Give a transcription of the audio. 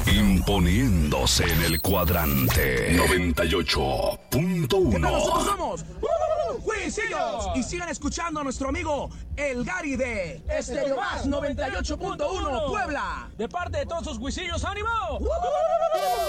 Imponiéndose en el cuadrante 98.1. Nosotros somos Juicillos. Y sigan escuchando a nuestro amigo El Gary de Estéreo Más 98.1 Puebla. De parte de todos sus Juicillos, ¡ánimo!